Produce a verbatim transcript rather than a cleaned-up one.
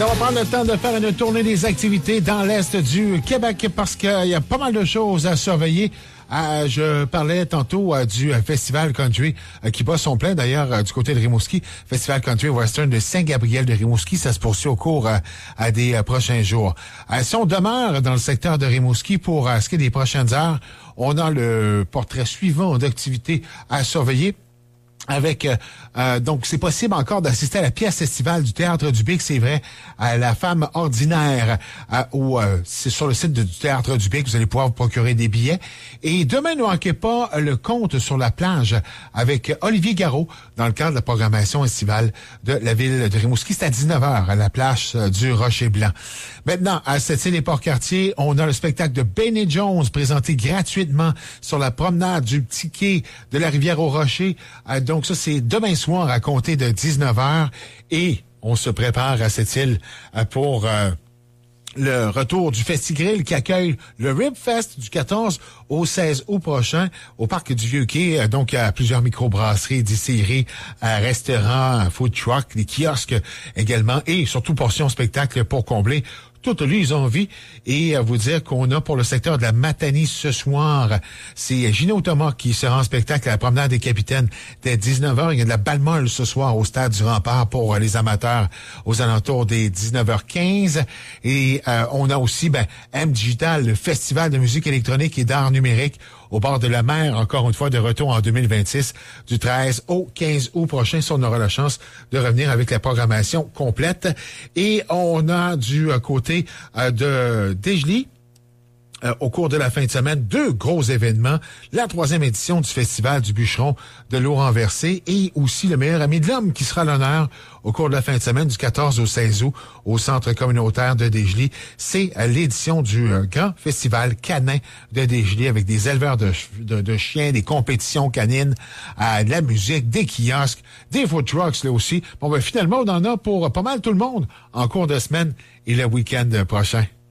Ça va prendre le temps de faire une tournée des activités dans l'Est du Québec parce qu'il y a pas mal de choses à surveiller. Euh, je parlais tantôt euh, du euh, Festival Country euh, qui bat son plein d'ailleurs euh, du côté de Rimouski. Festival Country Western de Saint-Gabriel de Rimouski. Ça se poursuit au cours euh, à des euh, prochains jours. Euh, si on demeure dans le secteur de Rimouski pour euh, ce qui est des prochaines heures, on a le portrait suivant d'activités à surveiller. Avec euh, euh, donc c'est possible encore d'assister à la pièce estivale du Théâtre du Bic, c'est vrai, à La Femme ordinaire, euh, où euh, c'est sur le site de, du Théâtre du Bic, vous allez pouvoir vous procurer des billets. Et demain, ne manquez pas le conte sur la plage avec Olivier Garot dans le cadre de la programmation estivale de la ville de Rimouski. C'est à dix-neuf heures à la plage euh, du Rocher Blanc. Maintenant, à Sept-Îles et Port-Cartier, on a le spectacle de Benny Jones présenté gratuitement sur la promenade du petit quai de la rivière au Rocher. Euh, donc ça, c'est demain soir à compter de dix-neuf heures et on se prépare à Sept-Îles euh, pour euh, le retour du Festigrill qui accueille le Rib Fest du quatorze au seize août prochain au parc du Vieux-Quai. Donc, il y a plusieurs microbrasseries, distilleries, euh, restaurants, food trucks, des kiosques également et surtout portions spectacles pour combler toutes les envies. Et à vous dire qu'on a pour le secteur de la Matanie ce soir, c'est Gino Thomas qui sera en spectacle à la promenade des Capitaines dès dix-neuf heures. Il y a de la balle molle ce soir au stade du Rempart pour les amateurs aux alentours des dix-neuf heures quinze. Et euh, on a aussi ben, M Digital, le festival de musique électronique et d'art numérique au bord de la mer, encore une fois, de retour en deux mille vingt-six, du treize au quinze août prochain. Si on aura la chance de revenir avec la programmation complète. Et on a du côté euh, de Desjely, Euh, au cours de la fin de semaine, deux gros événements. La troisième édition du Festival du Bûcheron de l'eau-renversée et aussi le meilleur ami de l'homme qui sera à l'honneur au cours de la fin de semaine du quatorze au seize août au centre communautaire de Desjely. C'est euh, l'édition du euh, grand festival canin de Desjely avec des éleveurs de, de, de chiens, des compétitions canines, euh, de la musique, des kiosques, des food trucks là aussi. Bon, ben, finalement, on en a pour pas mal tout le monde en cours de semaine et le week-end prochain.